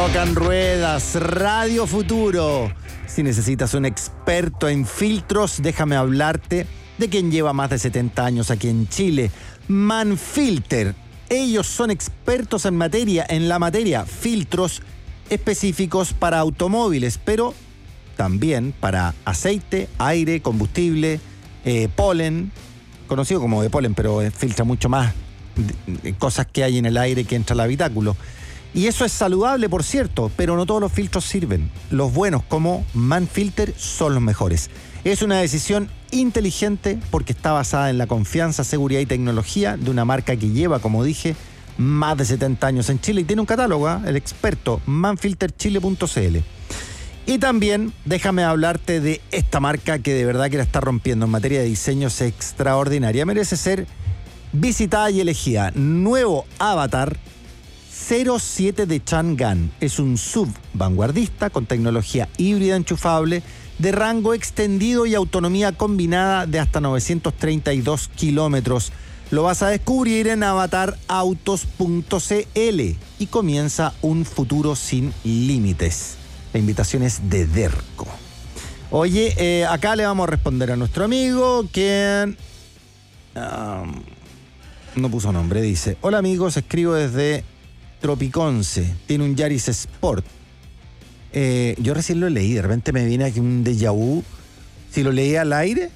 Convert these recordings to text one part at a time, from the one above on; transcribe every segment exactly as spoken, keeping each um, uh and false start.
Rock and Ruedas, Radio Futuro. Si necesitas un experto en filtros, déjame hablarte de quien lleva más de setenta años aquí en Chile, Manfilter. Ellos son expertos en materia, en la materia, filtros específicos para automóviles, pero también para aceite, aire, combustible, eh, polen, conocido como de polen, pero filtra mucho más de, de cosas que hay en el aire que entra al habitáculo. Y eso es saludable, por cierto, pero no todos los filtros sirven. Los buenos, como Manfilter, son los mejores. Es una decisión inteligente porque está basada en la confianza, seguridad y tecnología de una marca que lleva, como dije, más de setenta años en Chile y tiene un catálogo, ¿eh? El experto, manfilter chile punto c l. Y también déjame hablarte de esta marca que de verdad que la está rompiendo en materia de diseños extraordinaria. Merece ser visitada y elegida. Nuevo Avatar cero siete de Chang'an. Es un S U V vanguardista con tecnología híbrida enchufable de rango extendido y autonomía combinada de hasta novecientos treinta y dos kilómetros. Lo vas a descubrir en avatar autos punto c l y comienza un futuro sin límites. La invitación es de Derco. Oye, eh, acá le vamos a responder a nuestro amigo, quien um, no puso nombre, dice: hola amigos, escribo desde Tropiconce, tiene un Yaris Sport. Eh, yo recién lo leí, de repente me viene aquí un déjà vu. Si lo leí al aire,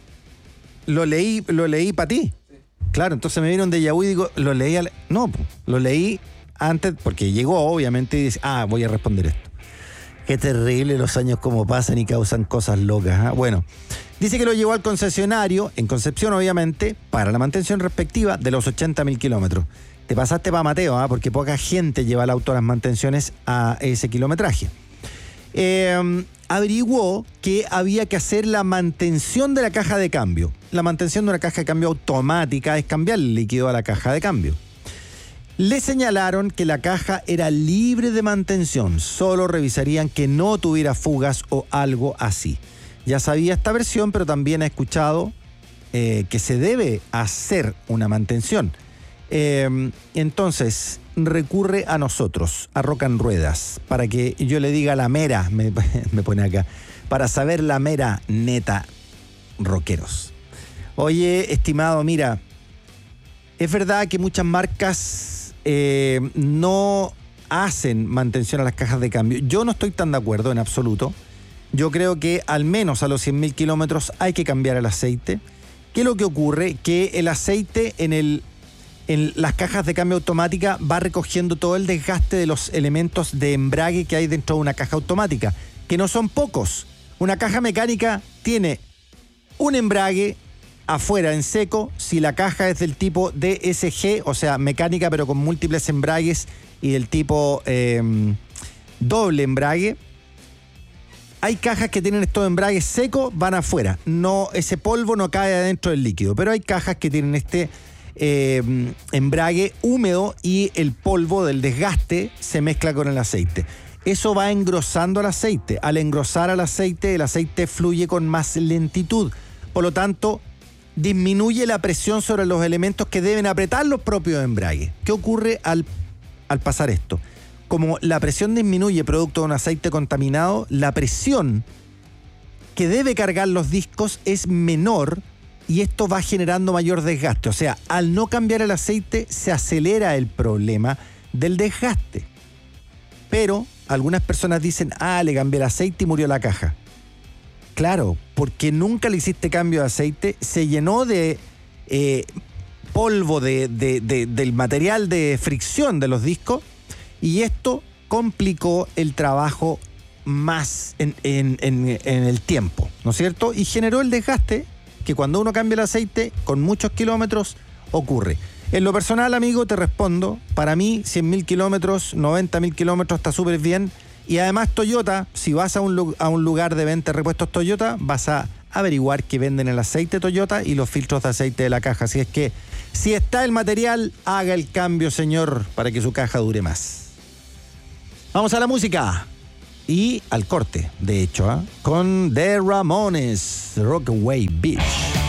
lo leí, lo leí para ti. Sí. Claro, entonces me viene un déjà vu y digo, lo leí al... No, lo leí antes, porque llegó obviamente y dice, ah, voy a responder esto. Qué terrible los años como pasan y causan cosas locas, ¿eh? Bueno, dice que lo llevó al concesionario, en Concepción obviamente, para la mantención respectiva de los ochenta mil kilómetros. Te pasaste para Mateo, ¿eh? Porque poca gente lleva el auto a las mantenciones a ese kilometraje. Eh, averiguó que había que hacer la mantención de la caja de cambio. La mantención de una caja de cambio automática es cambiar el líquido a la caja de cambio. Le señalaron que la caja era libre de mantención, solo revisarían que no tuviera fugas o algo así. Ya sabía esta versión, pero también ha escuchado eh, que se debe hacer una mantención. Eh, entonces recurre a nosotros, a Rock and Ruedas, para que yo le diga la mera, me, me pone acá, para saber la mera neta, rockeros. Oye, estimado, mira, es verdad que muchas marcas eh, no hacen mantención a las cajas de cambio. Yo no estoy tan de acuerdo en absoluto. Yo creo que al menos a los cien mil kilómetros hay que cambiar el aceite. ¿Qué es lo que ocurre? Que el aceite en el en las cajas de cambio automática va recogiendo todo el desgaste de los elementos de embrague que hay dentro de una caja automática, que no son pocos. Una caja mecánica tiene un embrague afuera en seco, si la caja es del tipo D S G, o sea, mecánica pero con múltiples embragues y del tipo eh, doble embrague. Hay cajas que tienen estos embragues secos, van afuera. No, ese polvo no cae adentro del líquido, pero hay cajas que tienen este Eh, embrague húmedo y el polvo del desgaste se mezcla con el aceite. Eso va engrosando el aceite. Al engrosar el aceite, el aceite fluye con más lentitud. Por lo tanto, disminuye la presión sobre los elementos que deben apretar los propios embragues. ¿Qué ocurre al, al pasar esto? Como la presión disminuye producto de un aceite contaminado, la presión que debe cargar los discos es menor. Y esto va generando mayor desgaste. O sea, al no cambiar el aceite, se acelera el problema del desgaste. Pero algunas personas dicen, ah, le cambié el aceite y murió la caja. Claro, porque nunca le hiciste cambio de aceite, se llenó de eh, polvo de, de, de, del material de fricción de los discos y esto complicó el trabajo más en, en, en, en el tiempo, ¿no es cierto? Y generó el desgaste que cuando uno cambia el aceite con muchos kilómetros ocurre. En lo personal, amigo, te respondo, para mí cien mil kilómetros, noventa mil kilómetros está súper bien. Y además Toyota, si vas a un, a un lugar de venta de repuestos Toyota, vas a averiguar que venden el aceite Toyota y los filtros de aceite de la caja. Así es que si está el material, haga el cambio, señor, para que su caja dure más. Vamos a la música. Y al corte, de hecho, ¿eh? Con The Ramones, Rockaway Beach.